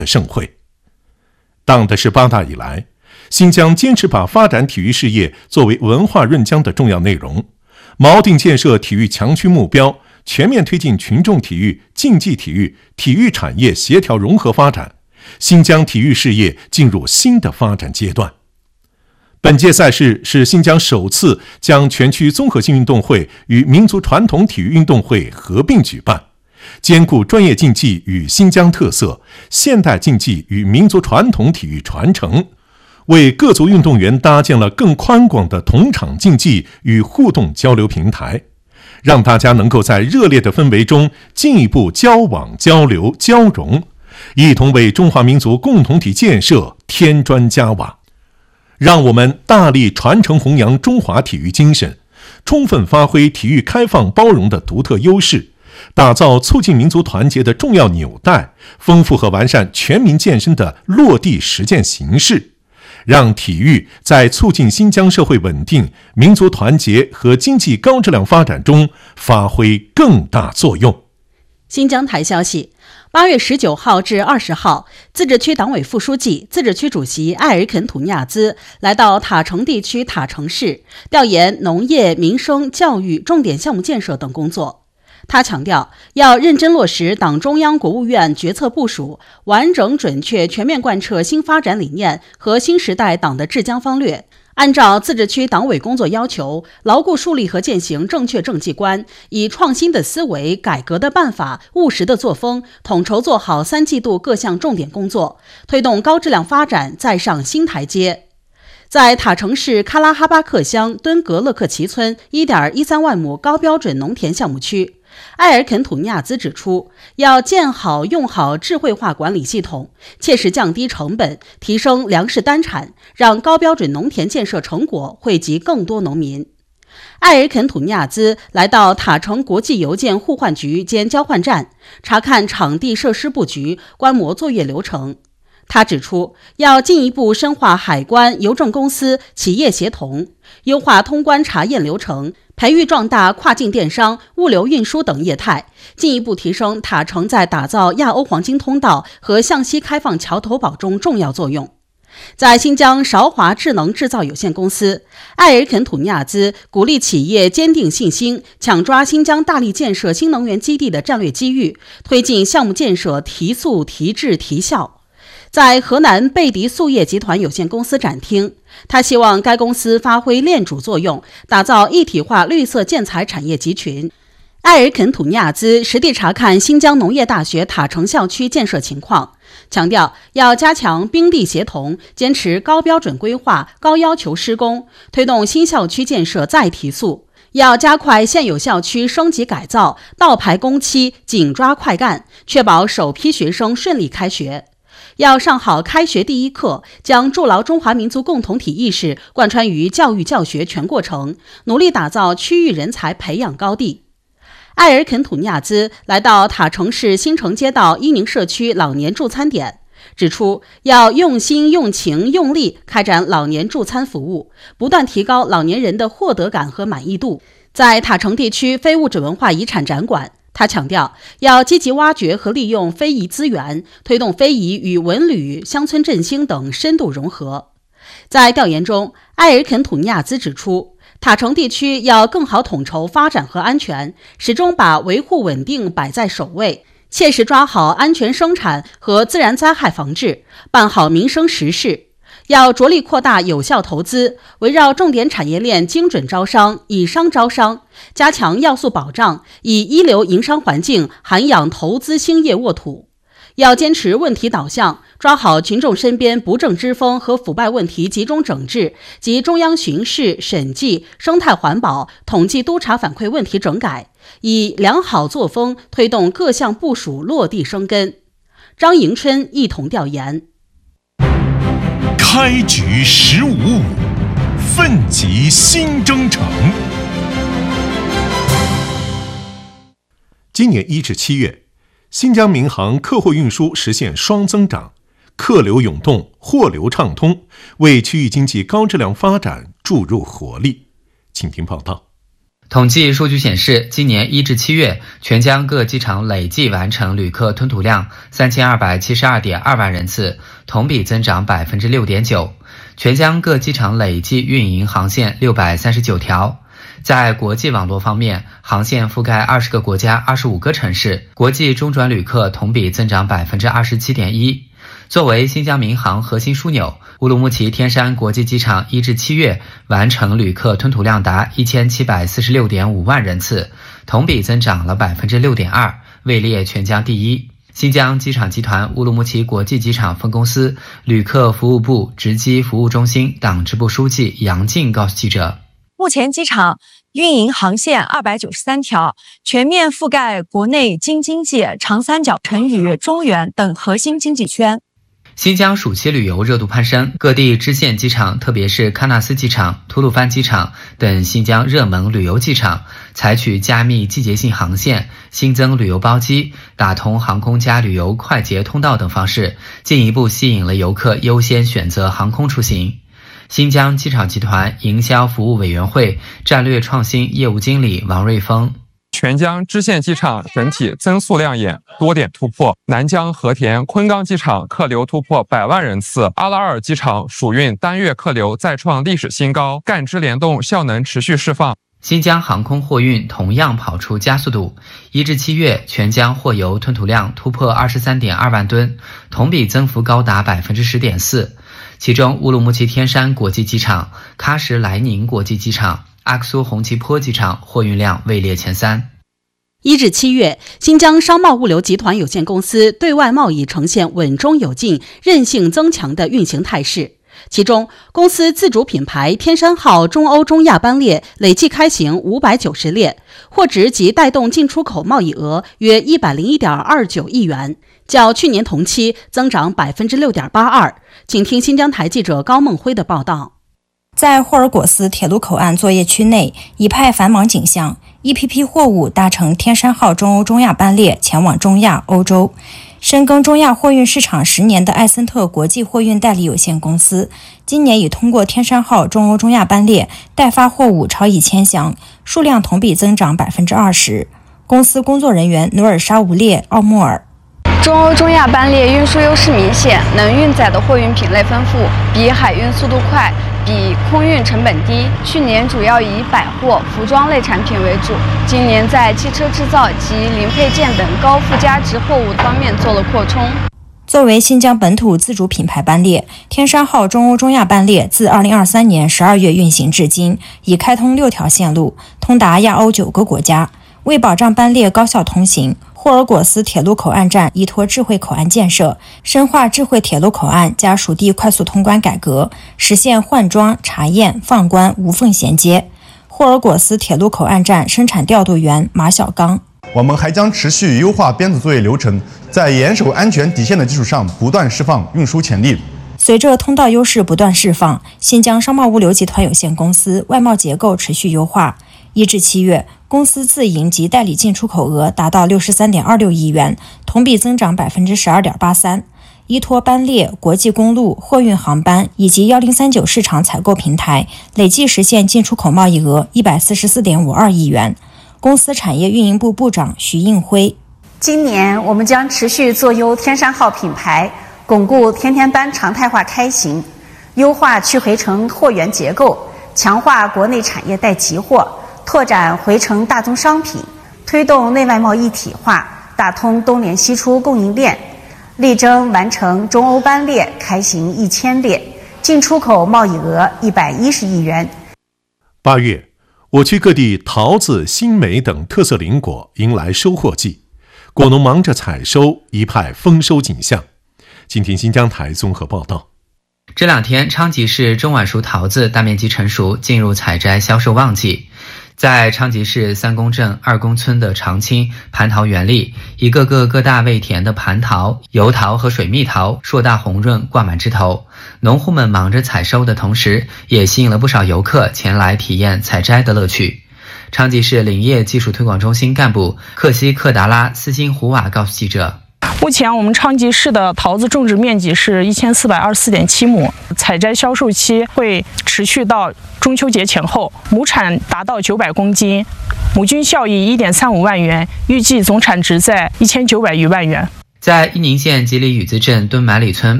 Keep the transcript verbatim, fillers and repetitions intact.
的盛会。党的十八大以来，新疆坚持把发展体育事业作为文化润浆的重要内容，锚定建设体育强区目标，全面推进群众体育、竞技体育、体育产业协调融合发展，新疆体育事业进入新的发展阶段。本届赛事是新疆首次将全区综合性运动会与民族传统体育运动会合并举办，兼顾专业竞技与新疆特色、现代竞技与民族传统体育传承，为各族运动员搭建了更宽广的同场竞技与互动交流平台，让大家能够在热烈的氛围中进一步交往、交流、交融，一同为中华民族共同体建设添砖加瓦。让我们大力传承弘扬中华体育精神，充分发挥体育开放包容的独特优势，打造促进民族团结的重要纽带，丰富和完善全民健身的落地实践形式，让体育在促进新疆社会稳定、民族团结和经济高质量发展中发挥更大作用。 新疆台消息，八月十九号至二十号，自治区党委副书记、自治区主席艾尔肯土尼亚兹来到塔城地区塔城市，调研农业、民生、教育重点项目建设等工作。他强调，要认真落实党中央、国务院决策部署，完整准确全面贯彻新发展理念和新时代党的治疆方略，按照自治区党委工作要求，牢固树立和践行正确政绩观，以创新的思维、改革的办法、务实的作风，统筹做好三季度各项重点工作，推动高质量发展再上新台阶。在塔城市喀拉哈巴克乡敦格勒克旗村 一点一三万亩高标准农田项目区，艾尔肯土尼亚兹指出，要建好用好智慧化管理系统，切实降低成本，提升粮食单产，让高标准农田建设成果惠及更多农民。艾尔肯土尼亚兹来到塔城国际邮件互换局兼交换站，查看场地设施布局，观摩作业流程。他指出，要进一步深化海关、邮政公司、企业协同，优化通关查验流程，培育壮大跨境电商、物流运输等业态，进一步提升塔城在打造亚欧黄金通道和向西开放桥头堡中重要作用。在新疆韶华智能制造有限公司，艾尔肯土尼亚兹鼓励企业坚定信心，抢抓新疆大力建设新能源基地的战略机遇，推进项目建设提速、提质、提效。在河南贝迪塑业集团有限公司展厅，他希望该公司发挥链主作用，打造一体化绿色建材产业集群。艾尔肯土尼亚兹实地查看新疆农业大学塔城校区建设情况，强调要加强兵地协同，坚持高标准规划、高要求施工，推动新校区建设再提速。要加快现有校区升级改造，倒排工期，紧抓快干，确保首批学生顺利开学。要上好开学第一课，将筑牢中华民族共同体意识贯穿于教育教学全过程，努力打造区域人才培养高地。艾尔肯土尼亚兹来到塔城市新城街道伊宁社区老年助餐点，指出要用心、用情、用力开展老年助餐服务，不断提高老年人的获得感和满意度。在塔城地区非物质文化遗产展馆，他强调，要积极挖掘和利用非遗资源，推动非遗与文旅、乡村振兴等深度融合。在调研中，艾尔肯土尼亚兹指出，塔城地区要更好统筹发展和安全，始终把维护稳定摆在首位，切实抓好安全生产和自然灾害防治，办好民生实事。要着力扩大有效投资，围绕重点产业链精准招商，以商招商，加强要素保障，以一流营商环境涵养投资兴业沃土。要坚持问题导向，抓好群众身边不正之风和腐败问题集中整治及中央巡视、审计、生态环保、统计督查反馈问题整改，以良好作风推动各项部署落地生根。张迎春一同调研。 开局十五五，奋楫新征程。今年一至七月，新疆民航客货运输实现双增长，客流涌动，货流畅通，为区域经济高质量发展注入活力。请听报道。 统计数据显示，今年一至七月，全江各机场累计完成旅客吞吐量三千二百七十二点二万人次，同比增长百分之六点九。全江各机场累计运营航线六百三十九条。在国际网络方面，航线覆盖二十个国家、二十五个城市，国际中转旅客同比增长百分之二十七点一。作为新疆民航核心枢纽，乌鲁木齐天山国际机场一至七月完成旅客吞吐量达一千七百四十六点五万人次，同比增长了百分之六点二，位列全江第一。新疆机场集团乌鲁木齐国际机场分公司旅客服务部值机服务中心党支部书记杨静告诉记者， 目前机场运营航线二百九十三条，全面覆盖国内京津冀、长三角、成渝、中原等核心经济圈。 新疆暑期旅游热度攀升，各地支线机场，特别是喀纳斯机场、吐鲁番机场等新疆热门旅游机场，采取加密季节性航线、新增旅游包机、打通航空加旅游快捷通道等方式，进一步吸引了游客优先选择航空出行。新疆机场集团营销服务委员会战略创新业务经理王瑞峰， 全江支线机场整体增速亮眼，多点突破。南疆和田、昆冈机场客流突破百万人次，阿拉尔机场暑运单月客流再创历史新高，干支联动效能持续释放。 新疆航空货运同样跑出加速度，一至七月全江货邮吞吐量突破二十三点二万吨，同比增幅高达百分之十点四。其中，乌鲁木齐天山国际机场、喀什莱宁国际机场、阿克苏红旗坡机场货运量位列前三。 一至七月，新疆商贸物流集团有限公司对外贸易呈现稳中有进、韧性增强的运行态势。其中，公司自主品牌天山号中欧中亚班列累计开行五百九十列，货值及带动进出口贸易额约一百零一点二九亿元，较去年同期增长百分之六点八二。请听新疆台记者高梦辉的报道。 在霍尔果斯铁路口岸作业区内，一派繁忙景象，一批批货物搭乘天山号中欧中亚班列前往中亚、欧洲。深耕中亚货运市场十年的艾森特国际货运代理有限公司，今年已通过天山号中欧中亚班列代发货物超一千箱，数量同比增长百分之二十。公司工作人员努尔沙吴列奥穆尔。 中欧中亚班列运输优势明显，能运载的货运品类丰富，比海运速度快，比空运成本低。去年主要以百货、服装类产品为主，今年在汽车制造及零配件等高附加值货物方面做了扩充。 作为新疆本土自主品牌班列，天山号中欧中亚班列自二零二三年十二月运行至今，已开通六条线路，通达亚欧九个国家。为保障班列高效通行，霍尔果斯铁路口岸站依托智慧口岸建设，深化智慧铁路口岸加属地快速通关改革，实现换装、查验、放关无缝衔接。霍尔果斯铁路口岸站生产调度员马小刚， 我们还将持续优化编组作业流程，在严守安全底线的基础上，不断释放运输潜力。 随着通道优势不断释放，新疆商贸物流集团有限公司外贸结构持续优化。一至七月，公司自营及代理进出口额达到六十三点二六亿元，同比增长百分之十二点八三。依托班列、国际公路、货运航班以及幺零三九市场采购平台，累计实现进出口贸易额一百四十四点五二亿元。公司产业运营部部长徐应辉， 今年我们将持续做优天山号品牌，巩固天天班常态化开行，优化去回程货源结构，强化国内产业带齐货，拓展回程大宗商品，推动内外贸一体化，打通东联西出供应链，力争完成中欧班列开行一千列，进出口贸易额一百一十亿元。 八月，我区各地桃子、新梅等特色林果迎来收获季，果农忙着采收，一派丰收景象。今天新疆台综合报道。 这两天，昌吉市中晚熟桃子大面积成熟，进入采摘销售旺季。在昌吉市三公镇二公村的长青蟠桃园里，一个个个大味甜的蟠桃、油桃和水蜜桃硕大红润，挂满枝头。农户们忙着采收的同时，也吸引了不少游客前来体验采摘的乐趣。昌吉市林业技术推广中心干部克西克达拉斯金胡瓦告诉记者， 目前我们昌吉市的桃子种植面积是一千四百二十四点七亩，采摘销售期会持续到中秋节前后，亩产达到九百公斤，亩均效益一点三五万元，预计总产值在一千九百余万元。 在伊宁县吉里雨滋镇敦满里村